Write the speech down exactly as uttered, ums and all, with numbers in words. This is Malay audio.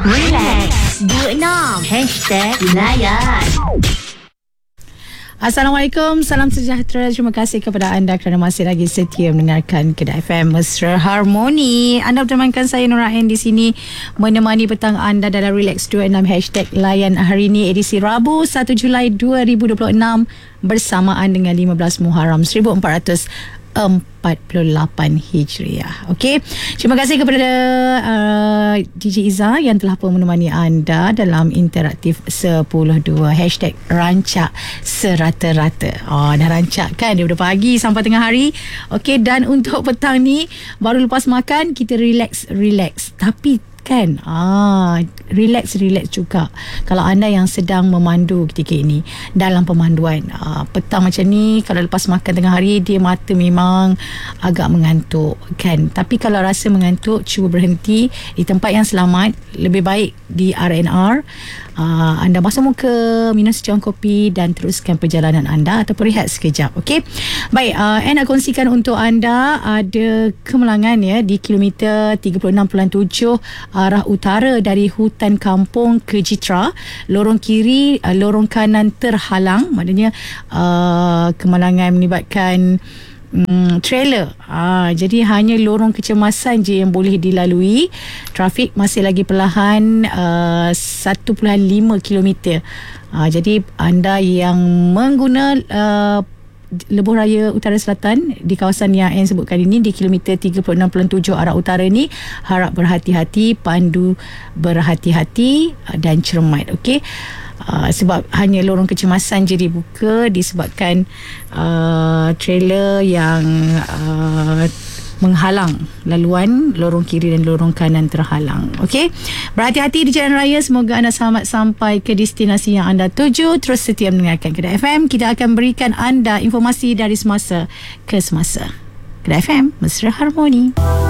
Relax dua enam Hashtag Layan. Assalamualaikum, salam sejahtera. Terima kasih kepada anda kerana masih lagi setia mendengarkan Kedah F M Mesra Harmoni. Anda bertemankan saya Nur Ain di sini menemani petang anda dalam Relax dua enam Hashtag Layan hari ini, edisi Rabu satu Julai dua ribu dua puluh enam, bersamaan dengan lima belas Muharram seribu empat ratus empat puluh lapan Hijriah. Okey, terima kasih kepada uh, D J Iza yang telah pun menemani anda dalam interaktif sepuluh dua Hashtag Rancak Serata-Rata. Oh, dah rancak kan daripada pagi sampai tengah hari. Okey, dan untuk petang ni baru lepas makan kita relax relax, tapi kan ah relax relax juga kalau anda yang sedang memandu ketika ini dalam pemanduan. ah, petang macam ni kalau lepas makan tengah hari, dia mata memang agak mengantuk kan, tapi kalau rasa mengantuk cuba berhenti di tempat yang selamat, lebih baik di R and R. Uh, anda basuh muka, minum secuam kopi dan teruskan perjalanan anda ataupun rehat sekejap. Okey, baik, uh, saya nak kongsikan untuk anda ada kemalangan ya di kilometer tiga puluh enam perpuluhan tujuh arah utara dari hutan kampung ke Jitra. Lorong kiri, uh, lorong kanan terhalang, maknanya uh, kemalangan melibatkan Hmm, trailer. Ah, jadi hanya lorong kecemasan je yang boleh dilalui. Trafik masih lagi perlahan, uh, satu perpuluhan lima kilometer. Ah, jadi anda yang mengguna uh, Lebuh Raya Utara Selatan di kawasan yang saya sebutkan ini di kilometer tiga puluh enam perpuluhan tujuh arah utara ni, harap berhati-hati, pandu berhati-hati dan cermat. Okey. Uh, sebab hanya lorong kecemasan je dibuka disebabkan uh, trailer yang uh, menghalang laluan lorong kiri dan lorong kanan terhalang. Okey, berhati-hati di jalan raya. Semoga anda selamat sampai ke destinasi yang anda tuju. Terus setia mendengarkan Kedah F M. Kita akan berikan anda informasi dari semasa ke semasa. Kedah F M Mesra Harmoni.